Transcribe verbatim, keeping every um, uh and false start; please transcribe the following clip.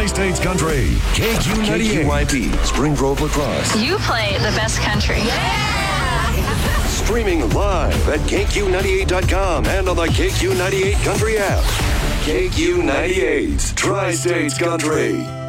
Tri-States Country. K Q ninety-eight. K Q Y B, Spring Grove Lacrosse. You play the best country. Yeah! Streaming live at K Q ninety-eight dot com and on the K Q ninety-eight Country app. K Q ninety-eight, Tri-States Country.